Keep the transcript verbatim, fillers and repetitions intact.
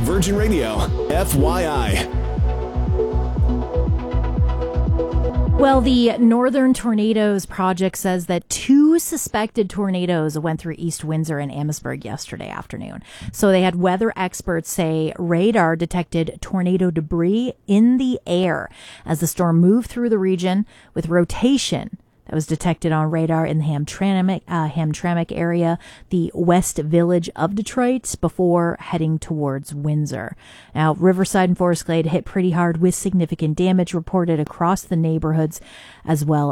Virgin Radio, F Y I. Well, the Northern Tornadoes Project says that two suspected tornadoes went through East Windsor and Amherstburg yesterday afternoon. So they had weather experts say radar detected tornado debris in the air as the storm moved through the region with rotation that was detected on radar in the Hamtramck, uh, Hamtramck area, the West Village of Detroit, before heading towards Windsor. Now, Riverside and Forest Glade hit pretty hard with significant damage reported across the neighborhoods, as well